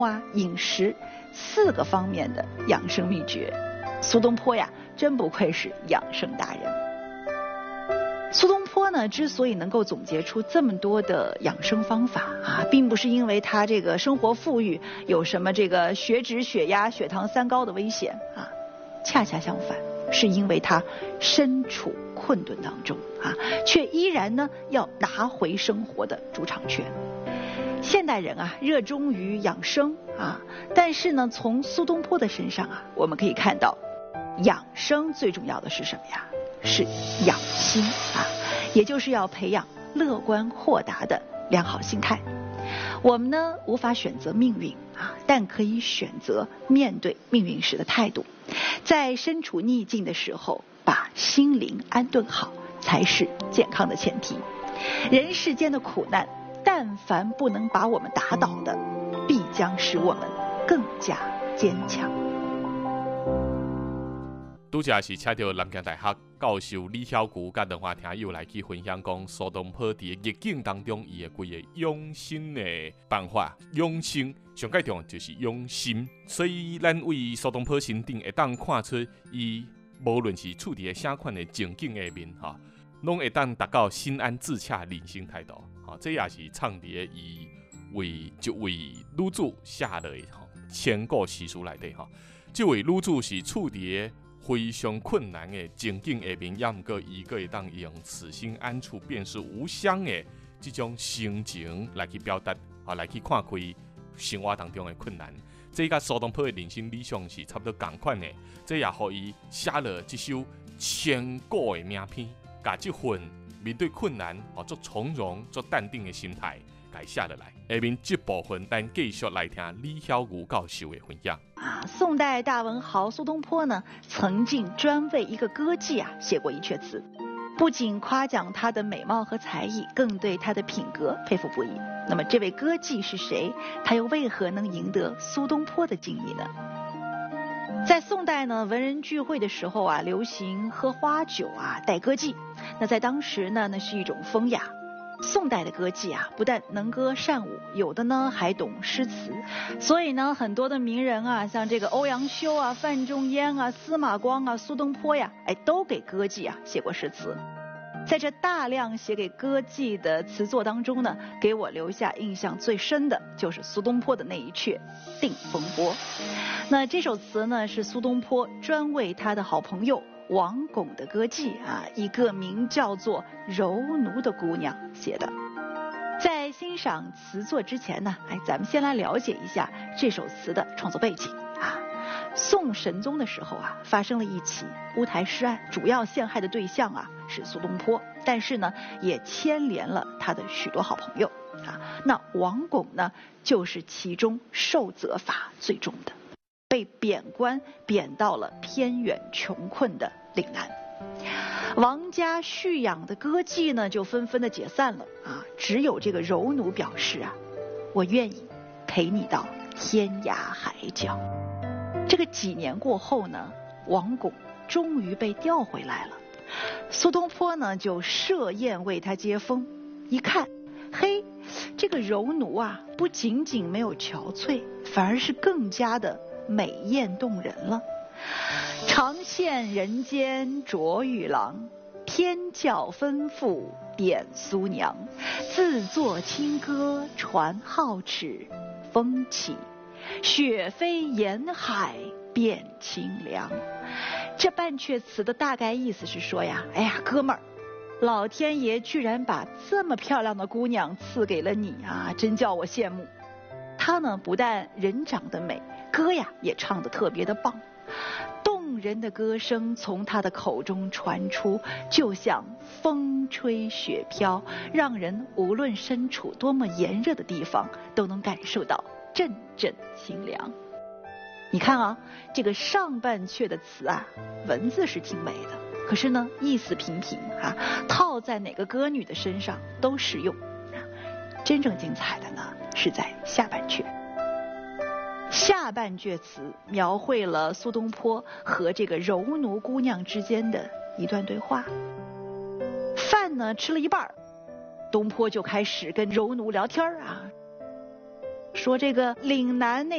饮食4个方面的养生秘诀。苏东坡呀，真不愧是养生达人。苏东坡呢，之所以能够总结出这么多的养生方法啊，并不是因为他这个生活富裕，有什么这个血脂、血压、血糖3高的危险啊，恰恰相反，是因为他身处困顿当中啊，却依然呢要拿回生活的主场权。现代人啊，热衷于养生啊，但是呢，从苏东坡的身上啊，我们可以看到，养生最重要的是什么呀？是养心啊，也就是要培养乐观豁达的良好心态。我们呢无法选择命运啊，但可以选择面对命运时的态度。在身处逆境的时候，把心灵安顿好，才是健康的前提。人世间的苦难，但凡不能把我们打倒的，必将使我们更加坚强。 拄则是请到南京大学教授李晓菊甲两位听友来去分享讲苏东坡伫逆境当中伊的几个养生的办法。养生上介重就是养心，所以咱为苏东坡身顶会当看出伊无论是处理啥款的情景的面哈，拢会当达到心安自洽人生态度。哈，这也是创伫伊为一位女子写落的千古诗书内底哈。这位女子是处理非常困难的情景下面，也毋过伊个会当用此心安处便是无乡的这种心情来去表达，来去看开生活当中的困难。这甲苏东坡的人生理想是差不多同款的，这也互伊写了这首千古的名篇，把这份面对困难做从容、做淡定的心态改写落来。下面这部分，咱继续来听李晓菊教授的分享。 宋代大文豪苏东坡呢，曾经专为一个歌妓写过一阙词，不仅夸奖她的美貌和才艺，更对她的品格佩服不已。那么这位歌妓是谁？她又为何能赢得苏东坡的敬意呢？在宋代呢，文人聚会的时候啊，流行喝花酒带歌妓。那在当时呢，那是一种风雅。宋代的歌妓不但能歌善舞，有的呢还懂诗词，所以呢，很多的名人像这个欧阳修范仲淹司马光苏东坡都给歌妓写过诗词。在这大量写给歌妓的词作当中呢，给我留下印象最深的就是苏东坡的那一阙《定风波》。那这首词呢，是苏东坡专为他的好朋友王巩的歌妓一个名叫做柔奴的姑娘写的。在欣赏词作之前呢，咱们先来了解一下这首词的创作背景宋神宗的时候发生了一起乌台诗案，主要陷害的对象是苏东坡，但是呢也牵连了他的许多好朋友那王巩呢，就是其中受责罚最重的，被贬官贬到了偏远穷困的岭南。王家蓄养的歌妓呢，就纷纷的解散了只有这个柔奴表示我愿意陪你到天涯海角。这个几年过后呢，王巩终于被调回来了。苏东坡呢就设宴为他接风，一看，嘿，这个柔奴不仅仅没有憔悴，反而是更加的美艳动人了。长羡人间卓玉郎，天教吩咐点苏娘。自作清歌传皓齿，风起雪飞沿海变清凉。这半阙词的大概意思是说哎呀，哥们儿，老天爷居然把这么漂亮的姑娘赐给了你真叫我羡慕。她呢不但人长得美，歌也唱得特别的棒，动人的歌声从她的口中传出，就像风吹雪飘，让人无论身处多么炎热的地方，都能感受到阵阵清凉。你看这个上半阙的词文字是挺美的，可是呢意思平平套在哪个歌女的身上都适用真正精彩的呢是在下半阙。下半阙词描绘了苏东坡和这个柔奴姑娘之间的一段对话。饭呢吃了一半，东坡就开始跟柔奴聊天说这个岭南那